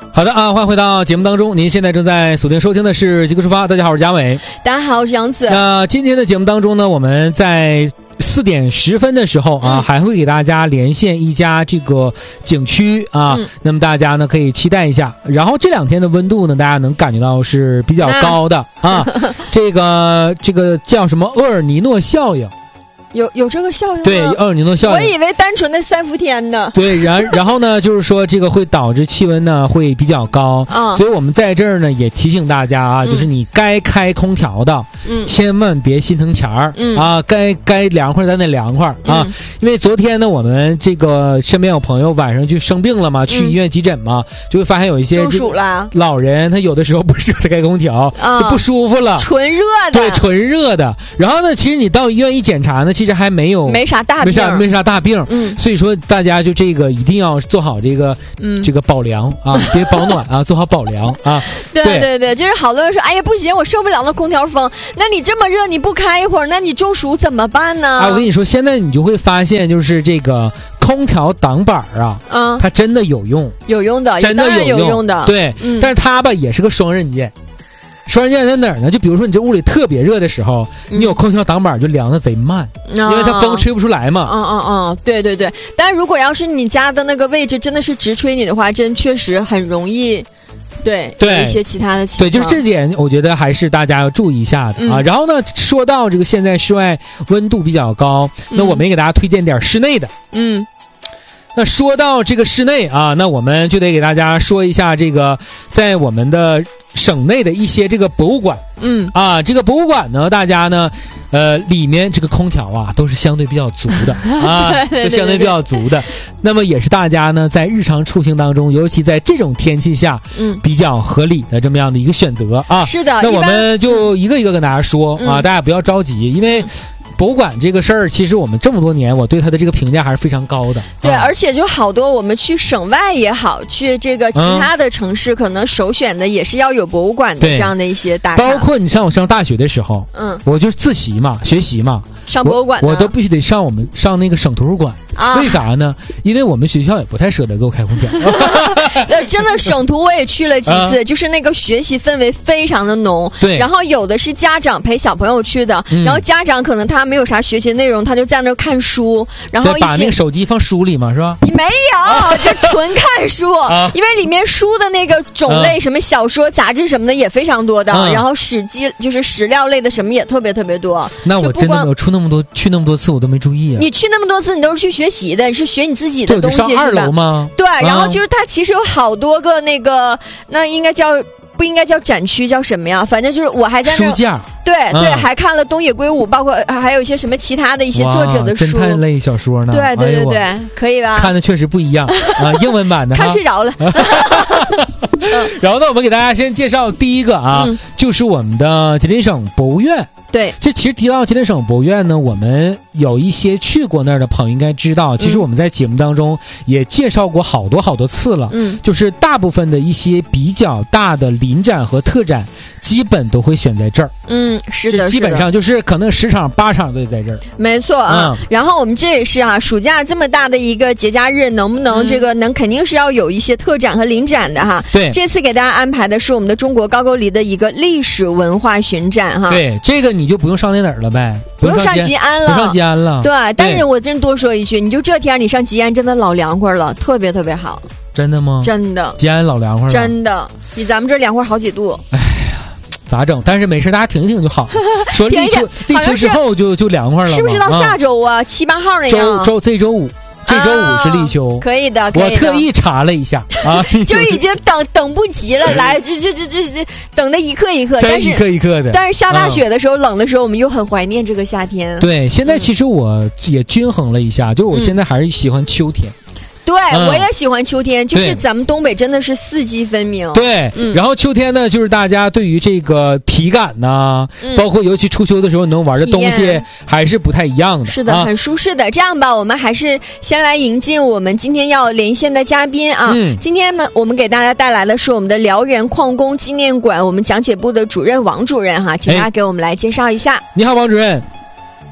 好的啊，欢迎回到节目当中。您现在正在锁定收听的是《极客出发》。大家好，我是嘉伟。 大家好，我是杨子。 那今天的节目当中呢，我们在4点10分的时候啊，还会给大家连线一家这个景区啊，那么大家呢可以期待一下。然后这2天的温度呢，大家能感觉到是比较高的啊。这个叫什么厄尔尼诺效应？ 有这个效应吗？ 对，厄尔尼诺效应。 我以为单纯的3伏天呢。 对，然后呢，就是说这个会导致气温呢会比较高，所以我们在这儿呢也提醒大家啊，就是你该开空调的，千万别心疼钱儿，啊，该凉快咱得凉快啊，因为昨天呢我们这个身边有朋友晚上就生病了嘛，去医院急诊嘛，就会发现有一些中暑了老人，他有的时候不适合开空调，就不舒服了， 纯热的， 对，纯热的。然后呢，其实你到医院一检查呢，其实还没啥大病， 没啥大病，所以说大家就这个一定要做好这个保凉啊，别保暖啊，做好保凉啊。 对，就是好多人说，哎呀不行，我受不了那空调风，那你这么热你不开一会儿，那你中暑怎么办呢？ 啊，我跟你说，现在你就会发现，就是这个空调挡板啊，它真的有用， 有用的， 真的有用的， 对，但是它吧也是个双刃剑。双刃剑在哪儿呢？就比如说你这屋里特别热的时候，你有空调挡板就凉的贼慢，因为它风吹不出来嘛。 对。但如果要是你家的那个位置真的是直吹你的话，真确实很容易。对一些其他的情况， 对，就是这点，我觉得还是大家要注意一下的啊。然后呢，说到这个现在室外温度比较高，那我们也给大家推荐点室内的。那说到这个室内啊，那我们就得给大家说一下这个在我们的省内的一些这个博物馆。这个博物馆呢，大家呢里面这个空调啊都是相对比较足的啊，都相对比较足的。那么也是大家呢在日常出行当中，尤其在这种天气下，比较合理的这么样的一个选择啊。 是的， 那我们就一个一个跟大家说啊，大家不要着急，因为博物馆这个事儿，其实我们这么多年，我对它的这个评价还是非常高的。 对，而且就好多我们去省外也好，去这个其他的城市，可能首选的也是要有博物馆的这样的一些打卡。 包括你像我上大学的时候，我就自习嘛，学习嘛， 上博物馆我都必须得上上那个省图书馆。为啥呢？因为我们学校也不太舍得给我开空调。 真的省图我也去了几次，就是那个学习氛围非常的浓。 对， 然后有的是家长陪小朋友去的，然后家长可能他没有啥学习内容，他就在那看书，然后把那个手机放书里嘛，是吧？ 没有，就纯看书，因为里面书的那个种类，什么小说、杂志什么的也非常多的，然后就是史料类的什么也特别特别多。 那我真的没有去那么多次，我都没注意啊。 你去那么多次，你都是去学习的，你是学你自己的东西， 上2楼吗？ 对，然后就是它其实有好多个那个，那不应该叫展区，叫什么呀？反正就是我还在那书架， 对，还看了东野圭吾，包括还有一些什么其他的一些作者的书， 侦探类小说呢。 对，可以吧？ 看的确实不一样啊，英文版的看睡着了。 然后呢，我们给大家先介绍第一个啊，就是我们的吉林省博物院。 对， 这其实提到吉林省博物院呢，我们有一些去过那儿的朋友应该知道，其实我们在节目当中也介绍过好多次了。就是大部分的一些比较大的临展和特展，基本都会选在这儿。 是的， 基本上就是可能10场8场都得在这儿。 没错啊。然后我们这也是啊，暑假这么大的一个节假日，能不能肯定是要有一些特展和临展的哈。 对， 这次给大家安排的是我们的中国高句丽的一个历史文化巡展哈。 对，这个你就不用上那哪儿了呗， 不用上吉安了， 不上吉安了。 对，但是我真多说一句，你就这天你上吉安真的老凉快了，特别特别好。 真的吗？ 真的， 吉安老凉快了， 真的比咱们这凉快好几度。 哎呀，咋整？但是没事，大家停一停就好。说立秋之后就凉快了， 是不是到下周啊？7、8号那样？ 这周五。这周5是立秋， 可以的。 我特意查了一下啊， 就已经等不及了，来，这等的一刻一刻， 真一刻一刻的。 但是下大雪的时候，冷的时候，我们又很怀念这个夏天。 对，现在其实我也均衡了一下，就是我现在还是喜欢秋天。 对，我也喜欢秋天，就是咱们东北真的是4季分明。 对，然后秋天呢，就是大家对于这个体感呐，包括尤其初秋的时候能玩的东西还是不太一样的。 是的，很舒适的。这样吧，我们还是先来迎进我们今天要连线的嘉宾啊。今天呢，我们给大家带来的是我们的辽源矿工纪念馆我们讲解部的主任王主任哈，请他给我们来介绍一下。 你好，王主任。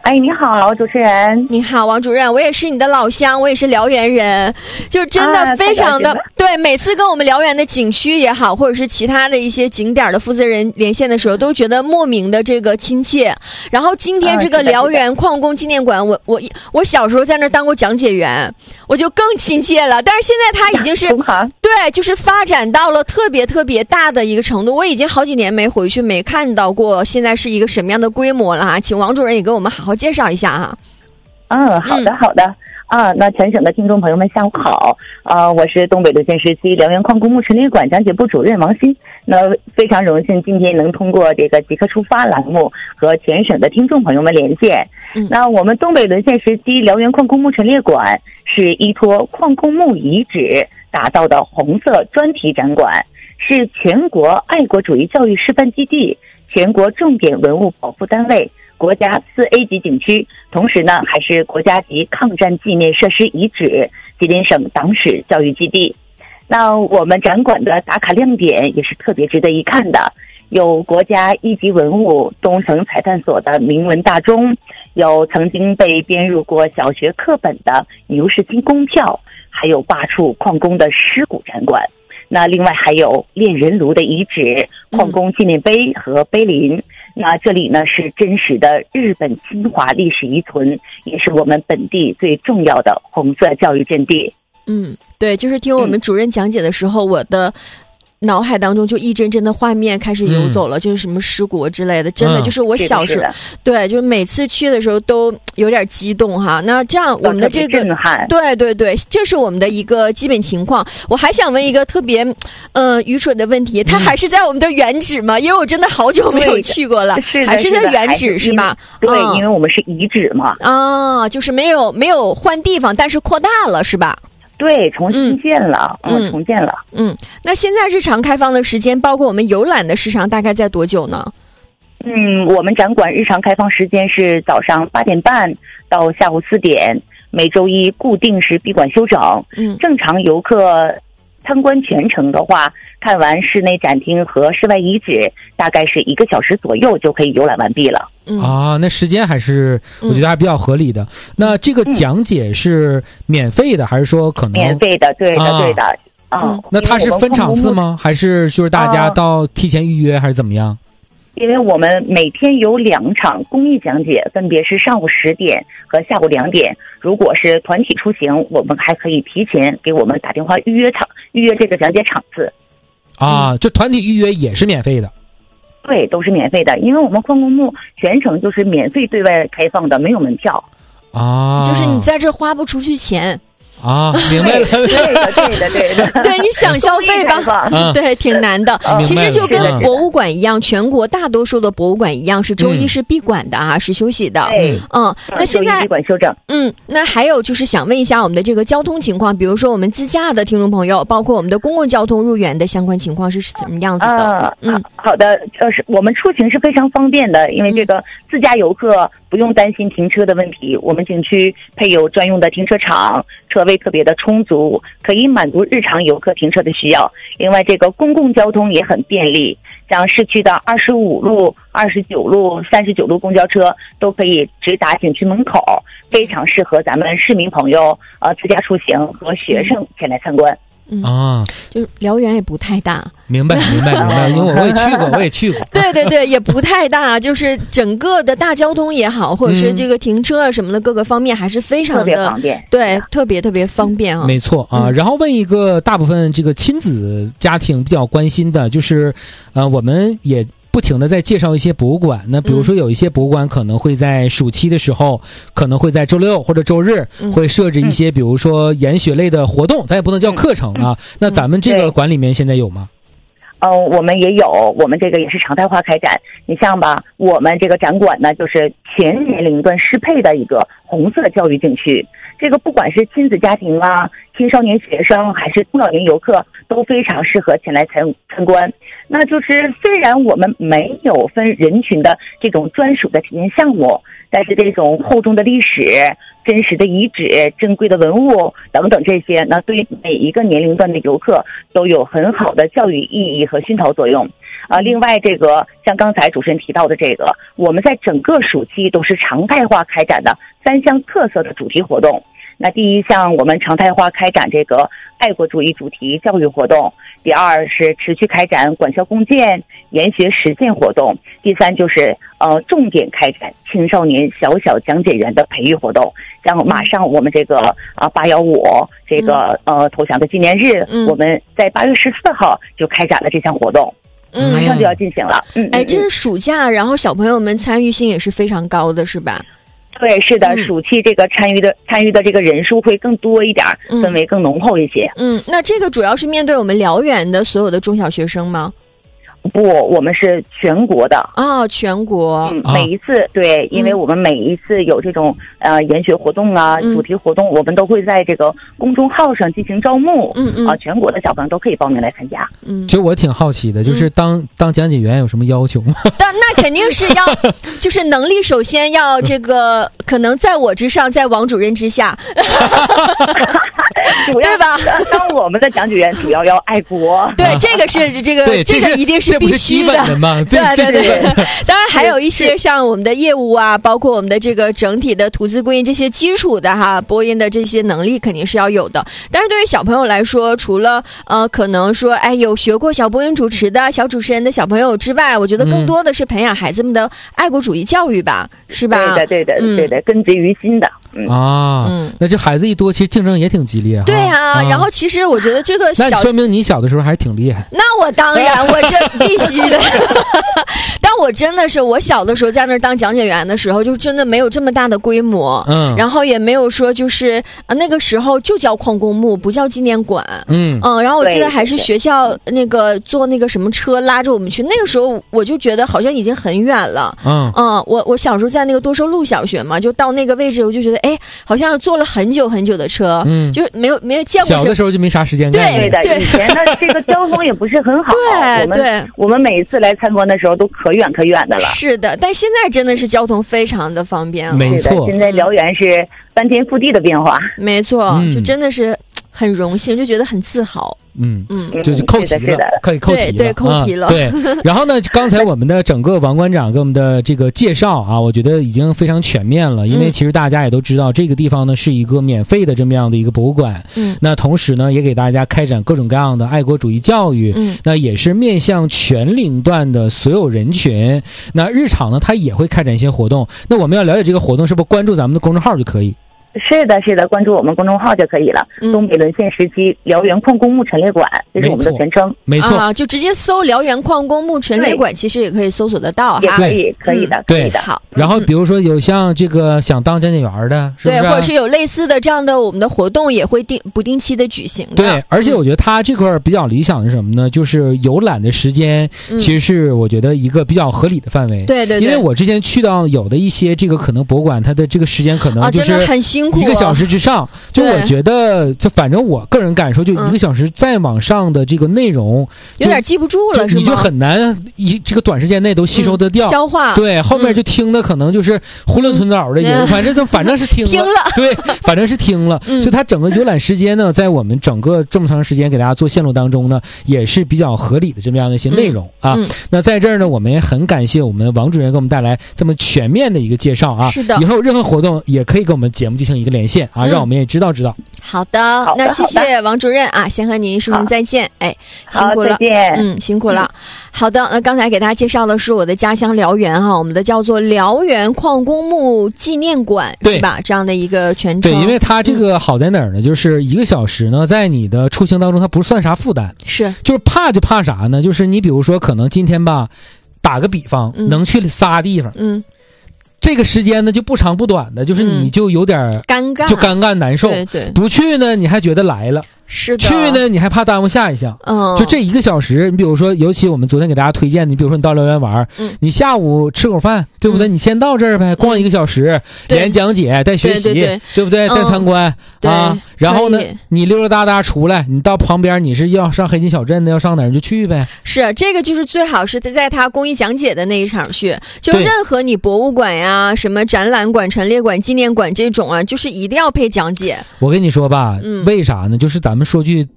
哎，你好，主持人。 你好，王主任，我也是你的老乡，我也是辽源人，就是真的非常的、对，每次跟我们辽源的景区也好，或者是其他的一些景点的负责人连线的时候，都觉得莫名的这个亲切。然后今天这个辽源矿工纪念馆，我小时候在那儿当过讲解员，我就更亲切了。但是现在它已经是对，就是发展到了特别特别大的一个程度。我已经好几年没回去，没看到过现在是一个什么样的规模了哈。请王主任也给我们好好介绍一下哈。 好的好的那全省的听众朋友们下午好我是东北沦陷时期辽源矿工墓陈列馆讲解部主任王鑫。那非常荣幸今天能通过这个即刻出发栏目和全省的听众朋友们连线。那我们东北沦陷时期辽源矿工墓陈列馆是依托矿工墓遗址打造的红色专题展馆，是全国爱国主义教育示范基地，全国重点文物保护单位，国家4A 级景区，同时呢还是国家级抗战纪念设施遗址，吉林省党史教育基地。那我们展馆的打卡亮点也是特别值得一看的，有国家1级文物东城采炭所的铭文大钟，有曾经被编入过小学课本的牛市金宫票，还有罢黜矿工的尸骨展馆。那另外还有炼人炉的遗址、矿工纪念碑和碑林。那这里呢是真实的日本侵华历史遗存，也是我们本地最重要的红色教育阵地。 对，就是听我们主任讲解的时候，我的脑海当中就一帧帧的画面开始游走了，就是什么尸骨之类的，真的就是我小时候，对，就是每次去的时候都有点激动哈。那这样我们的这个震撼， 对，这是我们的一个基本情况。我还想问一个特别愚蠢的问题，它还是在我们的原址吗？因为我真的好久没有去过了，还是在原址是吧？ 对，因为我们是遗址嘛。 就是没有换地方，但是扩大了是吧？ 对，重新建了，重建了。 那现在日常开放的时间，包括我们游览的时长，大概在多久呢？ 我们展馆日常开放时间是早上8点半到下午4点，每周一固定时闭馆休整。正常游客参观全程的话，看完室内展厅和室外遗址，大概是1个小时左右就可以游览完毕了。 那时间还是我觉得还比较合理的。那这个讲解是免费的，还是说可能免费的？对的。 那它是分场次吗？还是就是大家到提前预约，还是怎么样？ 因为我们每天有2场公益讲解，分别是上午10点和下午2点。如果是团体出行，我们还可以提前给我们打电话预约这个讲解场次。 就团体预约也是免费的。 对，都是免费的，因为我们矿工墓全程就是免费对外开放的，没有门票。 就是你在这花不出去钱。 明白了。 对的。 对，你想消费吧？对，挺难的。其实就跟博物馆一样，全国大多数的博物馆一样，是周一是闭馆的是休息的。那现在闭馆休整。 那还有就是想问一下我们的这个交通情况，比如说我们自驾的听众朋友，包括我们的公共交通入园的相关情况是什么样子的？ 好的，我们出行是非常方便的，因为这个自驾游客不用担心停车的问题，我们景区配有专用的停车场，车位特别的充足，可以满足日常游客停车的需要。另外这个公共交通也很便利，像市区的25路、29路、39路公交车都可以直达景区门口，非常适合咱们市民朋友自驾出行和学生前来参观。 就是辽源也不太大。 明白，因为我也去过。 对，也不太大，就是整个的大交通也好，或者是这个停车什么的各个方面还是非常的特别方便。 对，特别方便没错然后问一个大部分这个亲子家庭比较关心的，就是我们也不停的在介绍一些博物馆。那比如说有一些博物馆可能会在暑期的时候，可能会在周6或者周日会设置一些比如说研学类的活动，咱也不能叫课程那咱们这个馆里面现在有吗？ 我们也有，我们这个也是常态化开展。你像吧，我们这个展馆呢，就是全年龄段适配的一个红色教育景区。这个不管是亲子家庭青少年学生还是中老年游客，都非常适合前来参观。那就是虽然我们没有分人群的这种专属的体验项目，但是这种厚重的历史、真实的遗址、珍贵的文物等等这些，那对每一个年龄段的游客都有很好的教育意义和熏陶作用。 另外这个像刚才主持人提到的这个，我们在整个暑期都是常态化开展的3项特色的主题活动。那第一项，我们常态化开展这个爱国主义主题教育活动；第二是持续开展管校共建、研学实践活动；第三就是重点开展青少年小小讲解员的培育活动。像马上我们这个815这个投降的纪念日，我们在8月14号就开展了这项活动。马上就要进行了。 这是暑假，然后小朋友们参与性也是非常高的，是吧？ 对，是的，暑期这个参与的这个人数会更多一点，氛围更浓厚一些。 那这个主要是面对我们辽源的所有的中小学生吗？ 不，我们是全国的全国。 每一次对，因为我们每一次有这种研学活动啊、主题活动，我们都会在这个公众号上进行招募。全国的小朋友都可以报名来参加。 其实我挺好奇的，就是当讲解员有什么要求吗？ 那肯定是要，就是能力首先要这个，可能在我之上，在王主任之下。 主要吧，当我们的讲解员主要要爱国。 对，这个是这个一定是必须的。 这不是基本的吗？ 对。当然还有一些像我们的业务啊，包括我们的这个整体的吐字归音这些基础的播音的这些能力肯定是要有的。但是对于小朋友来说，除了可能说有学过小播音主持的小主持人的小朋友之外，我觉得更多的是培养孩子们的爱国主义教育吧，是吧？ 对的，根植于心的。 那这孩子一多，其实竞争也挺激烈。 对啊，然后其实我觉得这个那说明你小的时候还是挺厉害。 那我当然，我这必须的。但我真的是，我小的时候在那儿当讲解员的时候，就真的没有这么大的规模，然后也没有说就是那个时候就叫矿工墓，不叫纪念馆，然后我记得还是学校那个坐那个什么车拉着我们去，那个时候我就觉得好像已经很远了，我小时候在那个多收路小学嘛，就到那个位置，我就觉得好像坐了很久很久的车，就没有见过。 小的时候就没啥时间干。 对的，以前的这个交通也不是很好。 对， 我们每一次来参观的时候都可远的了。 是的，但现在真的是交通非常的方便了。 没错， 现在辽源是翻天覆地的变化。 没错，就真的是很荣幸，就觉得很自豪。 就扣题了，可以扣题了， 对，扣题了。 对，然后呢，刚才我们的整个王馆长给我们的这个介绍我觉得已经非常全面了。因为其实大家也都知道，这个地方呢是一个免费的这么样的一个博物馆。那同时呢，也给大家开展各种各样的爱国主义教育。那也是面向全龄段的所有人群。那日常呢，它也会开展一些活动。那我们要了解这个活动，是不是关注咱们的公众号就可以？ 是的，关注我们公众号就可以了。东北沦陷时期辽源矿工墓陈列馆，这是我们的全称。 没错， 就直接搜辽源矿工墓陈列馆，其实也可以搜索得到也可以的。 对的。 好。 然后比如说有像这个想当讲解员的，是不是？ 对，或者是有类似的这样的我们的活动也会不定期的举行的。 对，而且我觉得它这块比较理想的是什么呢？就是游览的时间其实是我觉得一个比较合理的范围。 对。 因为我之前去到有的一些这个可能博物馆，它的这个时间可能就是真的很辛苦，1 个小时之上。就我觉得，就反正我个人感受，就1个小时再往上的这个内容， 有点记不住了，是吗？ 你就很难这个短时间内都吸收得掉、 消化。 对，后面就听的可能就是囫囵吞枣的，反正是听了，对，反正是听了。所以它整个游览时间呢，在我们整个这么长时间给大家做线路当中呢，也是比较合理的这么样的一些内容那在这儿呢，我们也很感谢我们王主任给我们带来这么全面的一个介绍是的， 以后任何活动也可以跟我们节目进行一个连线让我们也知道。 好的，那谢谢王主任先和您说声再见。辛苦了， 再见。 辛苦了。好的，那刚才给大家介绍的是我的家乡辽源我们的叫做辽源矿工墓纪念馆，是吧？这样的一个全称。 对，因为它这个好在哪儿呢？就是1个小时呢，在你的出行当中，它不算啥负担。 是， 就是怕就怕啥呢？就是你比如说，可能今天吧，打个比方，能去仨地方。这个时间呢就不长不短的，就是你就有点尴尬， 就尴尬难受。 对， 不去呢，你还觉得来了。 是的， 去呢你还怕耽误下一项。就这1个小时，你比如说，尤其我们昨天给大家推荐，你比如说你到辽源玩，你下午吃口饭，对不对？你先到这儿呗，逛1个小时，连讲解带学习，对不对？带参观然后呢，你溜溜达达出来，你到旁边你是要上黑金小镇的，要上哪儿就去呗。 是，这个就是最好是在他公益讲解的那一场去，就任何你博物馆呀、什么展览馆、陈列馆、纪念馆这种就是一定要配讲解。 我跟你说吧，为啥呢？就是咱们说句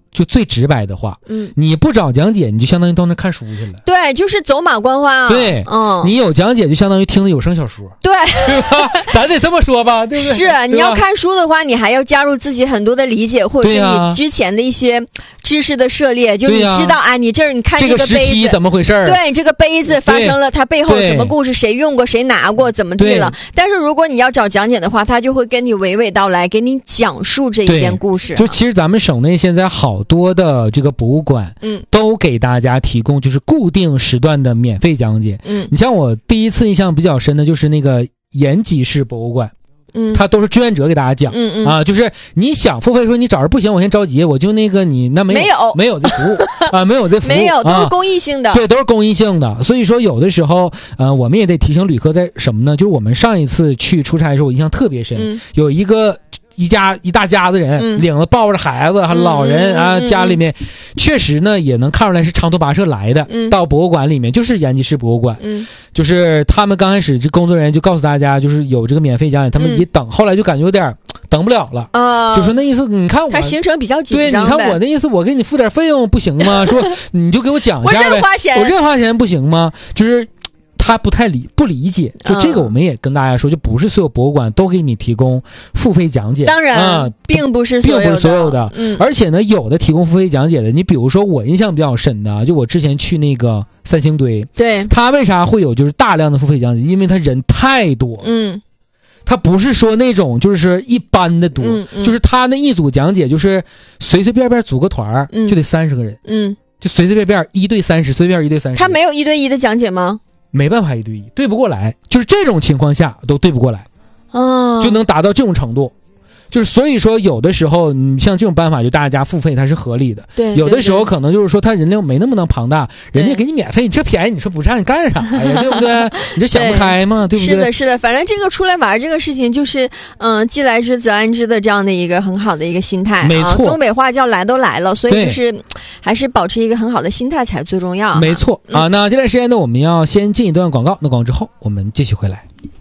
就最直白的话，你不找讲解，你就相当于到那看书去了。 对，就是走马观花啊。 对，你有讲解就相当于听的有声小说。 对， 咱得这么说吧，对不对？ 是，你要看书的话，你还要加入自己很多的理解，或者是你之前的一些知识的涉猎，就是你知道啊，你这儿你看这个杯子怎么回事？ 对，这个杯子发生了它背后什么故事，谁用过，谁拿过，怎么地了。但是如果你要找讲解的话，他就会跟你娓娓道来，给你讲述这一件故事。 就其实咱们省内现在好多的这个博物馆，都给大家提供就是固定时段的免费讲解。你像我第一次印象比较深的就是那个延吉市博物馆。他都是志愿者给大家讲，就是你想付费说你找人不行，我先着急，我就那个你那没有这服务啊，没有这服务， 没有，都是公益性的， 对，都是公益性的。所以说有的时候，我们也得提醒旅客在什么呢？就是我们上一次去出差的时候，我印象特别深，有一大家子人，领着抱着孩子，还老人啊，家里面确实呢也能看出来是长途跋涉来的，到博物馆里面，就是延吉市博物馆，就是他们刚开始这工作人员就告诉大家，就是有这个免费讲解，他们一等，后来就感觉有点等不了了啊，就说那意思，你看我他行程比较紧张， 对，你看我那意思，我给你付点费用不行吗？说你就给我讲一下呗，我认花钱不行吗？就是他不理解，就这个我们也跟大家说，就不是所有博物馆都给你提供付费讲解， 当然，并不是所有的，而且呢，有的提供付费讲解的，你比如说我印象比较深的，就我之前去那个三星堆， 对， 他为啥会有就是大量的付费讲解？因为他人太多，他不是说那种就是一般的多，就是他那一组讲解就是随随便便组个团就得30个人，就随随便便1对30，随便1对30。 他没有1对1的讲解吗？ 没办法1对1，对不过来，就是这种情况下都对不过来，就能达到这种程度。就是所以说有的时候你像这种办法就大家付费它是合理的， 对， 有的时候可能就是说他人量没那么庞大，人家给你免费，你这便宜你说不上你干啥呀，对不对？你这想不开嘛，对不对？ 是的，反正这个出来玩这个事情就是既来之则安之的这样的一个很好的一个心态， 没错， 东北话叫来都来了，所以就是还是保持一个很好的心态才最重要， 没错啊。那这段时间呢我们要先进一段广告，那广告之后我们继续回来。